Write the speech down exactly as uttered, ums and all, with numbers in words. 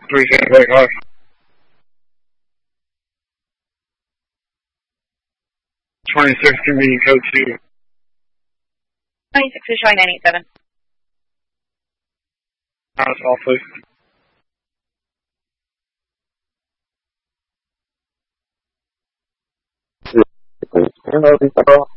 three seven eight five. twenty-six convenient code two. twenty-six is showing nine eight seven. That's all, please. Hello,